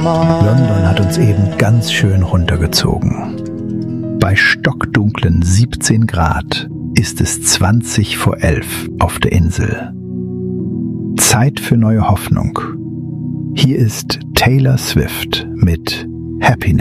London hat uns eben ganz schön runtergezogen. Bei stockdunklen 17 Grad ist es 20 vor 11 auf der Insel. Zeit für neue Hoffnung. Hier ist Taylor Swift mit Happiness.